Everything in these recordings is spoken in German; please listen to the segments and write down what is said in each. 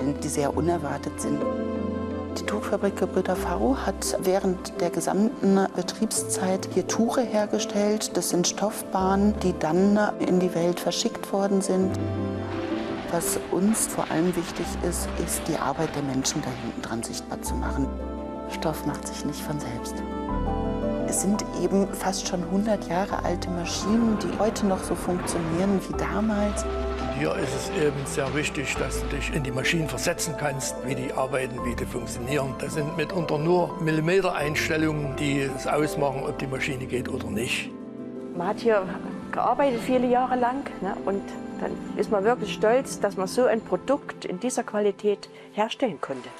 Fällen, die sehr unerwartet sind. Die Tuchfabrik Gebrüder V hat während der gesamten Betriebszeit hier Tuche hergestellt. Das sind Stoffbahnen, die dann in die Welt verschickt worden sind. Was uns vor allem wichtig ist, ist die Arbeit der Menschen da hinten dran sichtbar zu machen. Stoff macht sich nicht von selbst. Es sind eben fast schon 100 Jahre alte Maschinen, die heute noch so funktionieren wie damals. Hier ist es eben sehr wichtig, dass du dich in die Maschinen versetzen kannst, wie die arbeiten, wie die funktionieren. Das sind mitunter nur Millimetereinstellungen, die es ausmachen, ob die Maschine geht oder nicht. Man hat hier gearbeitet viele Jahre lang, ne? Und dann ist man wirklich stolz, dass man so ein Produkt in dieser Qualität herstellen konnte.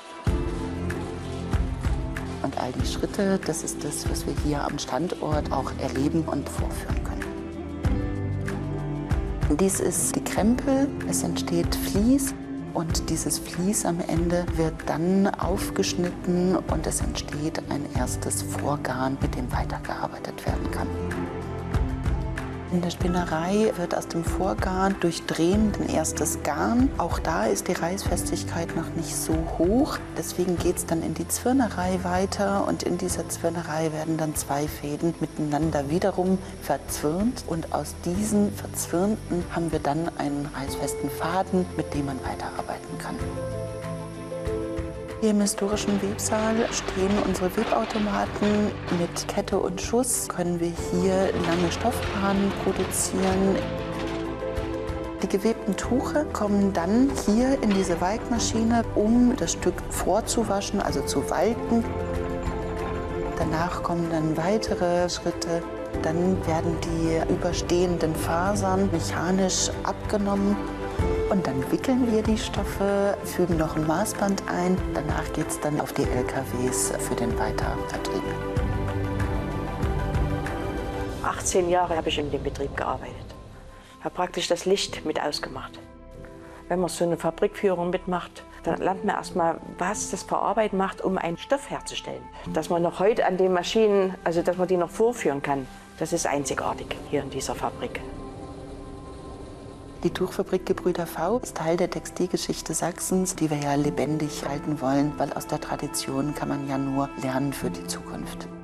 Und all die Schritte, das ist das, was wir hier am Standort auch erleben und vorführen können. Dies ist die Krempel, es entsteht Vlies und dieses Vlies am Ende wird dann aufgeschnitten und es entsteht ein erstes Vorgarn, mit dem weitergearbeitet werden kann. In der Spinnerei wird aus dem Vorgarn durch Drehen ein erstes Garn. Auch da ist die Reißfestigkeit noch nicht so hoch. Deswegen geht es dann in die Zwirnerei weiter und in dieser Zwirnerei werden dann zwei Fäden miteinander wiederum verzwirnt. Und aus diesen Verzwirnten haben wir dann einen reißfesten Faden, mit dem man weiterarbeiten kann. Hier im historischen Websaal stehen unsere Webautomaten. Mit Kette und Schuss können wir hier lange Stoffbahnen produzieren. Die gewebten Tuche kommen dann hier in diese Walkmaschine, um das Stück vorzuwaschen, also zu walken. Danach kommen dann weitere Schritte. Dann werden die überstehenden Fasern mechanisch abgenommen. Und dann wickeln wir die Stoffe, fügen noch ein Maßband ein. Danach geht es dann auf die LKWs für den Weitervertrieb. 18 Jahre habe ich in dem Betrieb gearbeitet. Habe praktisch das Licht mit ausgemacht. Wenn man so eine Fabrikführung mitmacht, dann lernt man erstmal, was das Verarbeiten macht, um einen Stoff herzustellen. Dass man noch heute an den Maschinen, also dass man die noch vorführen kann, das ist einzigartig hier in dieser Fabrik. Die Tuchfabrik Gebrüder V ist Teil der Textilgeschichte Sachsens, die wir ja lebendig halten wollen, weil aus der Tradition kann man ja nur lernen für die Zukunft.